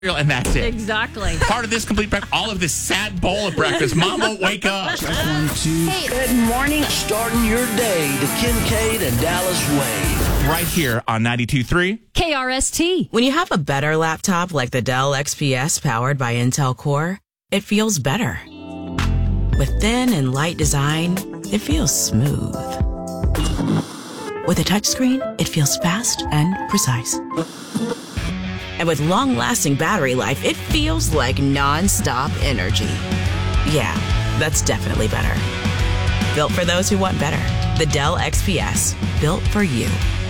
and that's it. Exactly. Part of this complete breakfast, all of this sad bowl of breakfast. Mom won't wake up. Check 1, 2. Hey. Good morning. Starting your day the Kincaid and Dallas way. Right here on 92.3. KRST. When you have a better laptop like the Dell XPS powered by Intel Core, it feels better. With thin and light design, it feels smooth. With a touchscreen, it feels fast and precise. And with long-lasting battery life, it feels like non-stop energy. Yeah, that's definitely better. Built for those who want better. The Dell XPS. Built for you.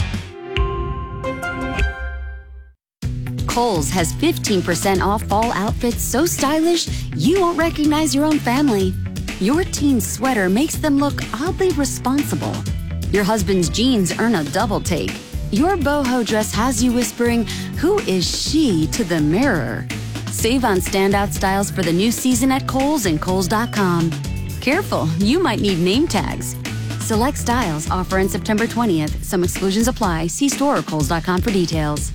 Kohl's has 15% off fall outfits so stylish you won't recognize your own family. Your teen's sweater makes them look oddly responsible. Your husband's jeans earn a double take. Your boho dress has you whispering, "Who is she?" to the mirror. Save on standout styles for the new season at Kohl's and Kohls.com. Careful, you might need name tags. Select styles offer in September 20th. Some exclusions apply. See store or Kohls.com for details.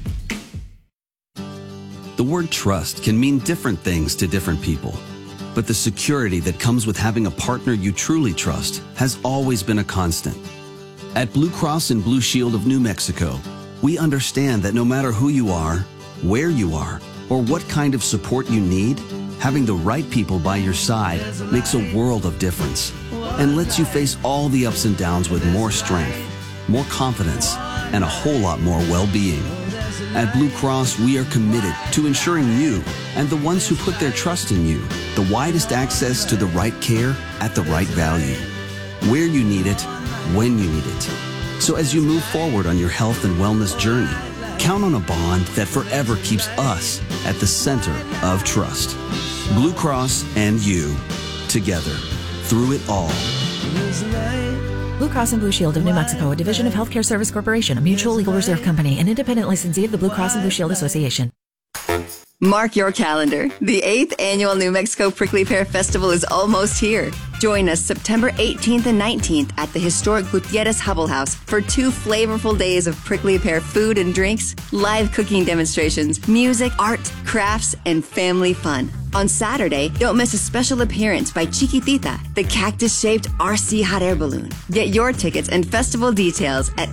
The word trust can mean different things to different people. But the security that comes with having a partner you truly trust has always been a constant. At Blue Cross and Blue Shield of New Mexico, we understand that no matter who you are, where you are, or what kind of support you need, having the right people by your side makes a world of difference and lets you face all the ups and downs with more strength, more confidence, and a whole lot more well-being. At Blue Cross, we are committed to ensuring you and the ones who put their trust in you the widest access to the right care at the right value, where you need it, when you need it. So as you move forward on your health and wellness journey, count on a bond that forever keeps us at the center of trust. Blue Cross and you, together, through it all. Blue Cross and Blue Shield of New Mexico, a division of Healthcare Service Corporation, a mutual legal reserve company, an independent licensee of the Blue Cross and Blue Shield Association. Mark your calendar. The 8th Annual New Mexico Prickly Pear Festival is almost here. Join us September 18th and 19th at the historic Gutierrez Hubble House for 2 flavorful days of prickly pear food and drinks, live cooking demonstrations, music, art, crafts, and family fun. On Saturday, don't miss a special appearance by Chiquitita, the cactus-shaped RC hot air balloon. Get your tickets and festival details at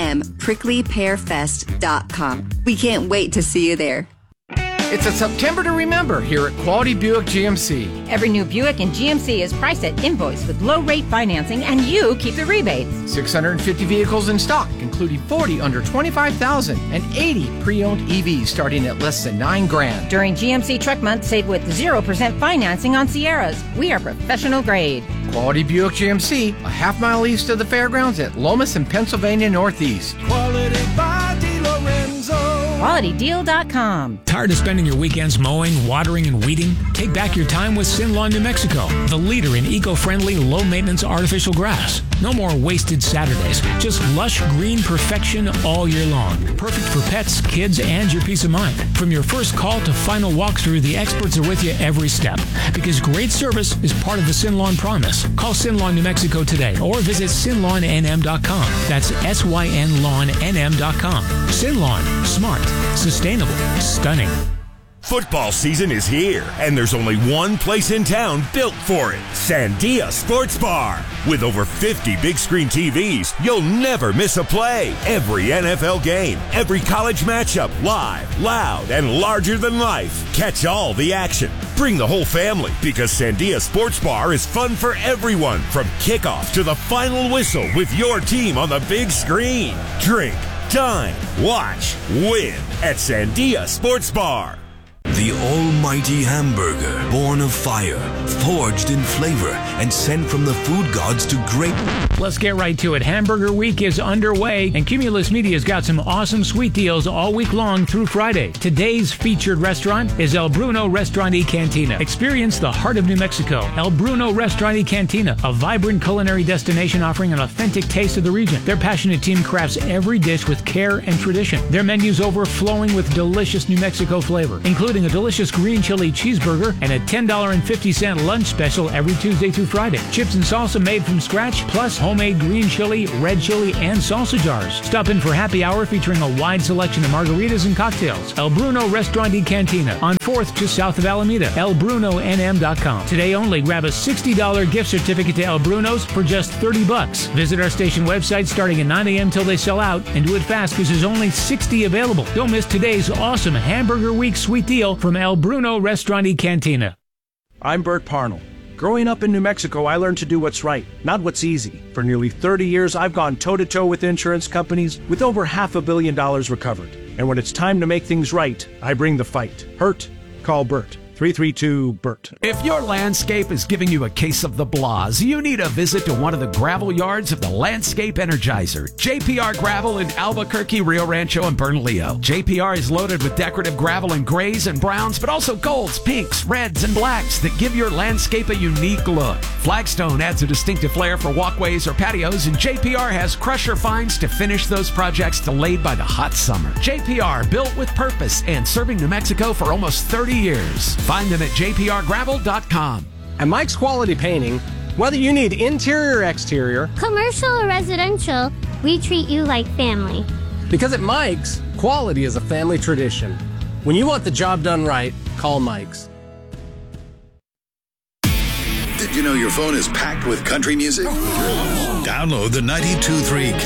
nmpricklypearfest.com. We can't wait to see you there. It's a September to remember here at Quality Buick GMC. Every new Buick in GMC is priced at invoice with low-rate financing, and you keep the rebates. 650 vehicles in stock, including 40 under $25,000 and 80 pre-owned EVs starting at less than $9,000. During GMC Truck Month, save with 0% financing on Sierras. We are professional grade. Quality Buick GMC, a half-mile east of the fairgrounds at Lomas and Pennsylvania Northeast. Quality by DiLorenzo. QualityDeal.com. Tired of spending your weekends mowing, watering, and weeding? Take back your time with Sinlawn, New Mexico, the leader in eco-friendly, low-maintenance artificial grass. No more wasted Saturdays, just lush green perfection all year long. Perfect for pets, kids, and your peace of mind. From your first call to final walkthrough, the experts are with you every step. Because great service is part of the Sinlawn promise. Call Sinlawn, New Mexico today or visit sinlawnnm.com. That's SYNLawnNM.com. Sinlawn. Smart. Sustainable. Stunning. Football season is here, and there's only one place in town built for it. Sandia Sports Bar. With over 50 big screen TVs, you'll never miss a play. Every NFL game, every college matchup, live, loud, and larger than life. Catch all the action. Bring the whole family, because Sandia Sports Bar is fun for everyone, from kickoff to the final whistle with your team on the big screen. Drink, dine, watch, win at Sandia Sports Bar. The almighty hamburger, born of fire, forged in flavor, and sent from the food gods to great... Let's get right to it. Hamburger Week is underway, and Cumulus Media's got some awesome sweet deals all week long through Friday. Today's featured restaurant is El Bruno Restaurant y Cantina. Experience the heart of New Mexico. El Bruno Restaurant y Cantina, a vibrant culinary destination offering an authentic taste of the region. Their passionate team crafts every dish with care and tradition. Their menu's overflowing with delicious New Mexico flavor, including a delicious green chili cheeseburger and a $10.50 lunch special every Tuesday through Friday. Chips and salsa made from scratch, plus homemade green chili, red chili, and salsa jars. Stop in for happy hour featuring a wide selection of margaritas and cocktails. El Bruno Restaurant y Cantina on 4th just south of Alameda. ElBrunoNM.com. Today only, grab a $60 gift certificate to El Bruno's for just $30. Visit our station website starting at 9 a.m. till they sell out, and do it fast because there's only 60 available. Don't miss today's awesome Hamburger Week sweet deal from El Bruno Restaurant y Cantina. I'm Bert Parnell. Growing up in New Mexico, I learned to do what's right, not what's easy. For nearly 30 years, I've gone toe-to-toe with insurance companies with over $500 million recovered. And when it's time to make things right, I bring the fight. Hurt? Call Bert. 332-BERT. If your landscape is giving you a case of the blahs, you need a visit to one of the gravel yards of the Landscape Energizer, JPR Gravel in Albuquerque, Rio Rancho, and Bernalillo. JPR is loaded with decorative gravel in grays and browns, but also golds, pinks, reds, and blacks that give your landscape a unique look. Flagstone adds a distinctive flair for walkways or patios, and JPR has crusher finds to finish those projects delayed by the hot summer. JPR, built with purpose and serving New Mexico for almost 30 years. Find them at jprgravel.com. At Mike's Quality Painting, whether you need interior or exterior, commercial or residential, we treat you like family. Because at Mike's, quality is a family tradition. When you want the job done right, call Mike's. Did you know your phone is packed with country music? Download the 92.3